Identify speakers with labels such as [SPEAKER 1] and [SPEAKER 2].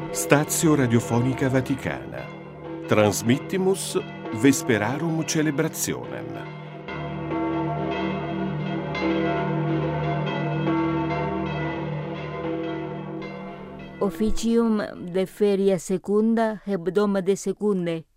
[SPEAKER 1] Stazio Radiofonica Vaticana. Transmittimus Vesperarum Celebrationem.
[SPEAKER 2] Officium de feria secunda hebdomade secunde